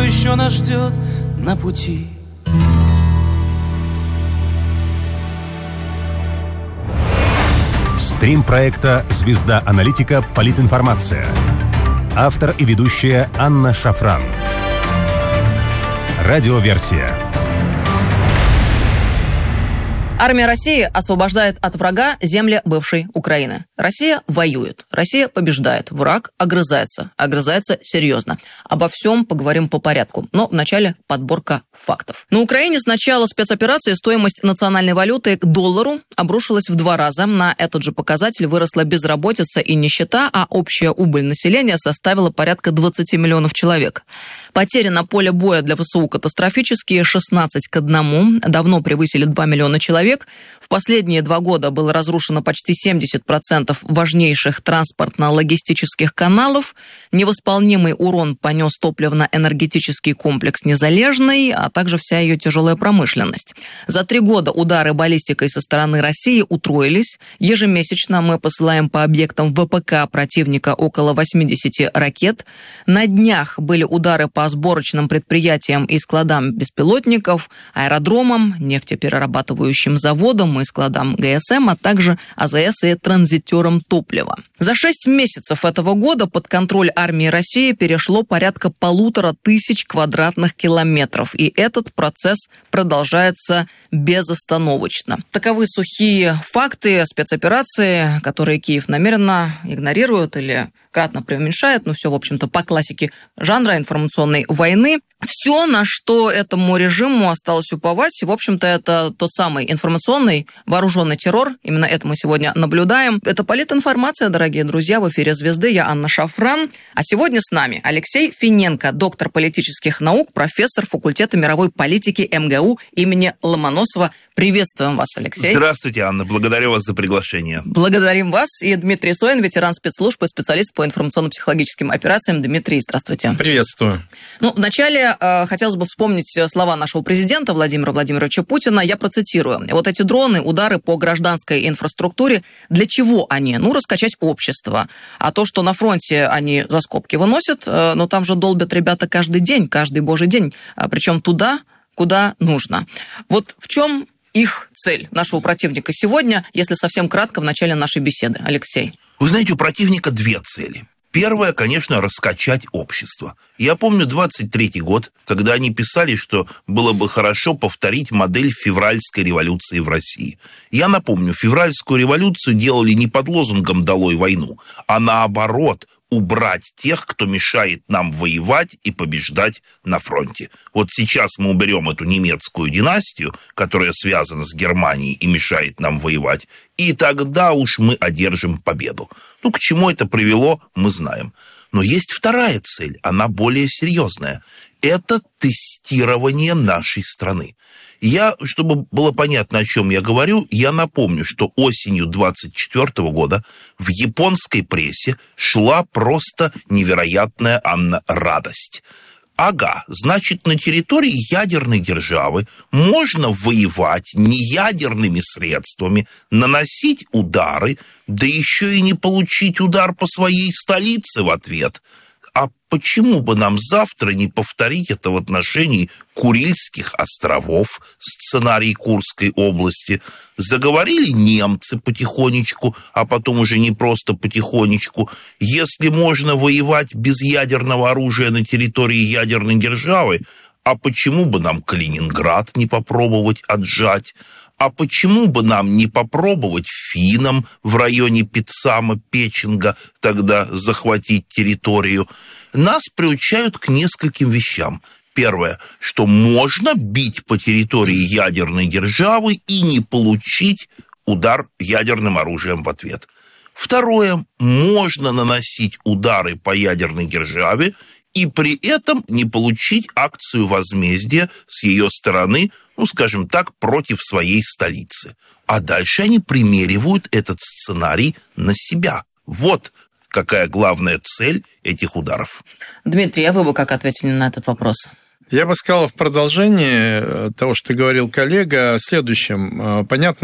еще нас ждет на пути. Стрим проекта «Звезда аналитика. Политинформация». Автор и ведущая Анна Шафран. Радиоверсия. Армия России освобождает от врага земли бывшей Украины. Россия воюет, Россия побеждает, враг огрызается, огрызается серьезно. Обо всем поговорим по порядку, но вначале подборка фактов. На Украине с начала спецоперации стоимость национальной валюты к доллару обрушилась в 2 раза. На этот же показатель выросла безработица и нищета, а общая убыль населения составила порядка 20 миллионов человек. Потери на поле боя для ВСУ катастрофические, 16-1, давно превысили 2 миллиона человек. В последние 2 года было разрушено почти 70% важнейших транспортно-логистических каналов. Невосполнимый урон понес топливно-энергетический комплекс «Незалежный», а также вся ее тяжелая промышленность. За 3 года удары баллистикой со стороны России утроились. Ежемесячно мы посылаем по объектам ВПК противника около 80 ракет. На днях были удары по сборочным предприятиям и складам беспилотников, аэродромам, нефтеперерабатывающим заводам и складам ГСМ, а также АЗС и транзитерам топлива. За 6 месяцев этого года под контроль армии России перешло порядка 1500 квадратных километров, и этот процесс продолжается безостановочно. Таковы сухие факты спецоперации, которые Киев намеренно игнорирует или кратно преуменьшает, но все, в общем-то, по классике жанра информационной войны. Все, на что этому режиму осталось уповать, и, в общем-то, это тот самый информационный вооруженный террор. Именно это мы сегодня наблюдаем. Это политинформация, дорогие друзья, в эфире «Звезды». Я Анна Шафран. А сегодня с нами Алексей Финенко, доктор политических наук, профессор факультета мировой политики МГУ имени Ломоносова. Приветствуем вас, Алексей. Здравствуйте, Анна. Благодарю вас за приглашение. Благодарим вас. И Дмитрий Соин, ветеран спецслужб и специалист по информационно-психологическим операциям. Дмитрий, здравствуйте. Приветствую. Вначале хотелось бы вспомнить слова нашего президента Владимира Владимировича Путина. Я процитирую. Вот эти дроны, удары по гражданской инфраструктуре, для чего они? Раскачать общество. А то, что на фронте они за скобки выносят, но там же долбят ребята каждый день, каждый божий день. Причем туда, куда нужно. Вот в чем их цель, нашего противника сегодня, если совсем кратко в начале нашей беседы? Алексей. Вы знаете, у противника 2 цели. Первое, конечно, раскачать общество. Я помню 23-й год, когда они писали, что было бы хорошо повторить модель февральской революции в России. Я напомню, февральскую революцию делали не под лозунгом «Долой войну», а наоборот, убрать тех, кто мешает нам воевать и побеждать на фронте. Вот сейчас мы уберем эту немецкую династию, которая связана с Германией и мешает нам воевать, и тогда уж мы одержим победу. К чему это привело, мы знаем. Но есть вторая цель, она более серьезная. Это тестирование нашей страны. Чтобы было понятно, о чем я говорю, я напомню, что осенью 24 года в японской прессе шла просто невероятная, Анна, радость. Ага, значит, на территории ядерной державы можно воевать неядерными средствами, наносить удары, да еще и не получить удар по своей столице в ответ. А почему бы нам завтра не повторить это в отношении Курильских островов, сценарий Курской области? Заговорили немцы потихонечку, а потом уже не просто потихонечку. Если можно воевать без ядерного оружия на территории ядерной державы, а почему бы нам Калининград не попробовать отжать? А почему бы нам не попробовать финнам в районе Питсама, Печенга тогда захватить территорию? Нас приучают к нескольким вещам. Первое, что можно бить по территории ядерной державы и не получить удар ядерным оружием в ответ. Второе, можно наносить удары по ядерной державе и при этом не получить акцию возмездия с ее стороны, скажем так, против своей столицы. А дальше они примеривают этот сценарий на себя. Вот какая главная цель этих ударов. Дмитрий, а вы бы как ответили на этот вопрос? Я бы сказал в продолжении того, что говорил коллега, о следующем. Понятно,